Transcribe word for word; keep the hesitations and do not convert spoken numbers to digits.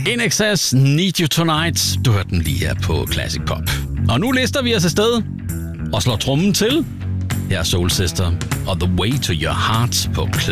I N X S, Need You Tonight. Du hørte den lige her på Classic Pop. Og nu lister vi os afsted og slår trummen til. Her er Soul Sister og The Way to Your Heart på Classic.